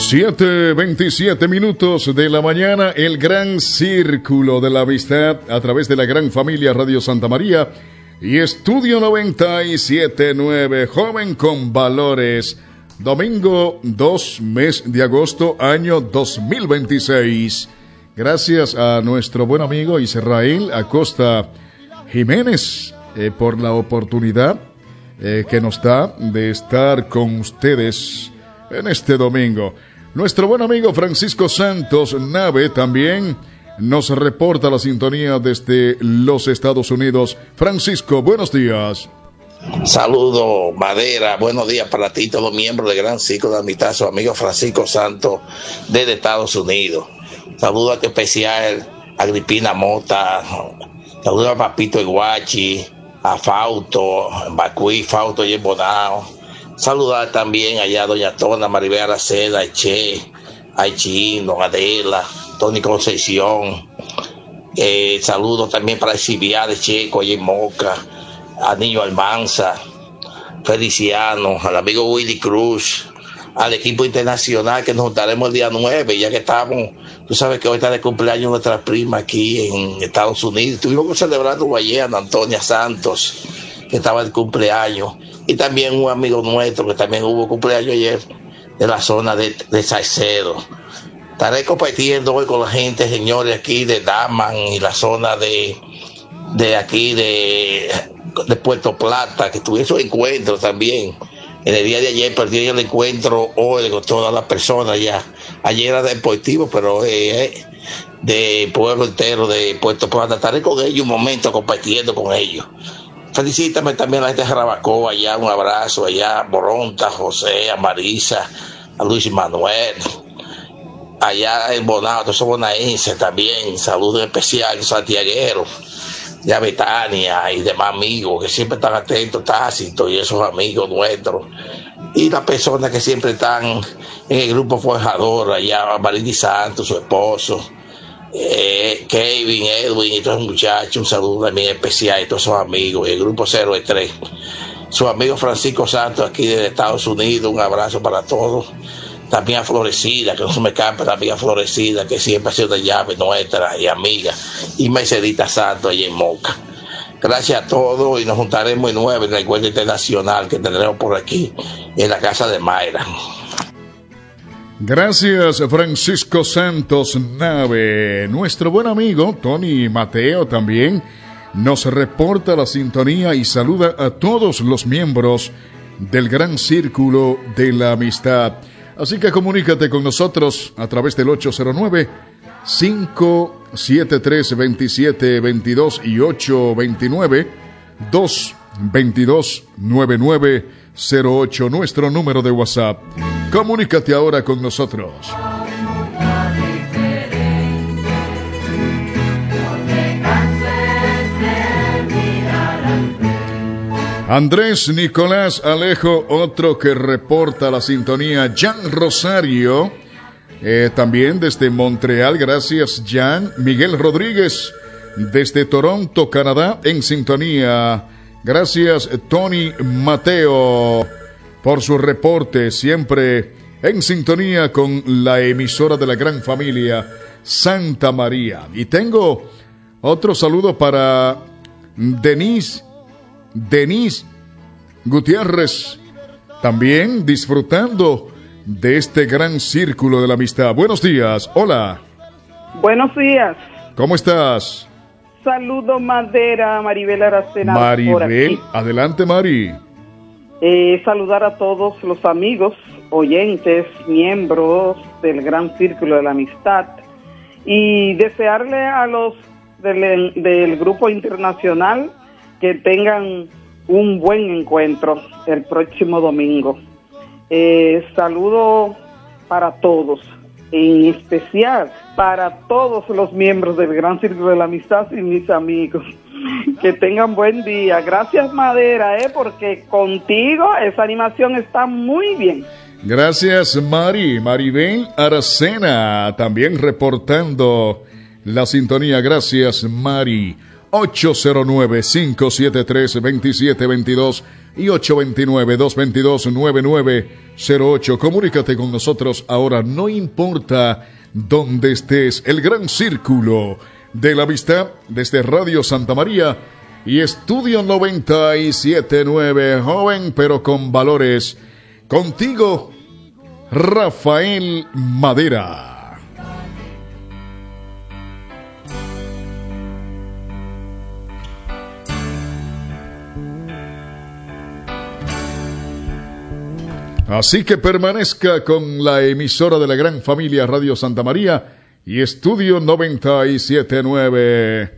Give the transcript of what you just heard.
7:27 de la mañana, el gran círculo de la amistad a través de la gran familia Radio Santa María y Estudio 97.9, joven con valores. Domingo 2 mes de agosto, año 2026. Gracias a nuestro buen amigo Israel Acosta Jiménez por la oportunidad que nos da de estar con ustedes en este domingo. Nuestro buen amigo Francisco Santos Nave también nos reporta la sintonía desde los Estados Unidos. Francisco, buenos días. Saludos, Madera. Buenos días para ti, todos los miembros del Gran Círculo de Amistad, su amigo Francisco Santos desde Estados Unidos. Saludos especial a Agripina Mota, saludos a Papito Iguachi, a Fausto, Bacuí, Fausto y Bonao. Saludar también allá a Doña Tona, Maribel Aracena, a Che, a Chino, Adela, Tony Concepción. Saludos también para el Cibiá de Checo, allá en Moca, a Niño Almanza, Feliciano, al amigo Willy Cruz, al equipo internacional que nos juntaremos el día 9, ya que estamos, tú sabes que hoy está de cumpleaños nuestra prima aquí en Estados Unidos. Estuvimos celebrando ayer a Antonia Santos, que estaba de cumpleaños. Y también un amigo nuestro que también hubo cumpleaños ayer de la zona de Salcedo. Estaré compartiendo hoy con la gente, señores, aquí de Daman y la zona de aquí de Puerto Plata, que tuve esos encuentros también. En el día de ayer perdí el encuentro hoy con todas las personas ya. Ayer era deportivo, pero de pueblo entero de Puerto Plata. Estaré con ellos un momento compartiendo con ellos. Felicítame también a la gente de Jarabacoa, allá un abrazo, allá a Boronta, José, a Marisa, a Luis Manuel, allá en Bonao, todos esos bonaenses también, saludos especiales, santiagueros, y a Betania y demás amigos que siempre están atentos, Tácito y esos amigos nuestros, y las personas que siempre están en el grupo Forjador, allá a Marily Santos, su esposo, Kevin, Edwin y todos los muchachos, un saludo también especial y todos sus amigos, y el grupo 03, su amigo Francisco Santos aquí de Estados Unidos, un abrazo para todos. También a Florecida, que no se me escapa, también a Florecida, que siempre ha sido una llave nuestra y amiga, y Mercedita Santos allá en Moca. Gracias a todos y nos juntaremos el 9 en el encuentro internacional que tendremos por aquí en la casa de Mayra. Gracias, Francisco Santos Nave. Nuestro buen amigo Tony Mateo también nos reporta la sintonía y saluda a todos los miembros del Gran Círculo de la Amistad. Así que comunícate con nosotros a través del 809-573-2722 y 829-222-9908, nuestro número de WhatsApp. Comunícate ahora con nosotros. Andrés Nicolás Alejo, otro que reporta la sintonía. Jan Rosario, también desde Montreal, gracias Jan. Miguel Rodríguez, desde Toronto, Canadá, en sintonía. Gracias Tony Mateo por su reporte, siempre en sintonía con la emisora de la gran familia Santa María. Y tengo otro saludo para Denise Gutiérrez, también disfrutando de este gran círculo de la amistad. Buenos días, hola. Buenos días. ¿Cómo estás? Saludo Madera, Maribel Aracena. Maribel, adelante Mari. Saludar a todos los amigos, oyentes, miembros del Gran Círculo de la Amistad y desearle a los del Grupo Internacional que tengan un buen encuentro el próximo domingo. Saludo para todos, en especial para todos los miembros del Gran Círculo de la Amistad y mis amigos. Que tengan buen día. Gracias Madera, porque contigo esa animación está muy bien. Gracias Maribel Aracena, también reportando la sintonía. Gracias Mari. 809-573-2722 y 829-222-9908. Comunícate con nosotros ahora, no importa dónde estés. El Gran Círculo de la Amistad desde Radio Santa María y Estudio 97.9, joven pero con valores. Contigo, Rafael Madera. Así que permanezca con la emisora de la gran familia Radio Santa María y Estudio 97.9.